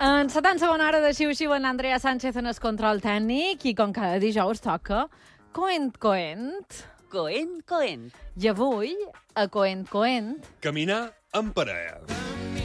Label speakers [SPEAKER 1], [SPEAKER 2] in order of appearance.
[SPEAKER 1] En 70 hora de xiu-xiu en Andrea Sánchez en el control tècnic i com cada dijous toca Coent.
[SPEAKER 2] Coent.
[SPEAKER 1] I avui, a Coent.
[SPEAKER 3] Caminar en parella.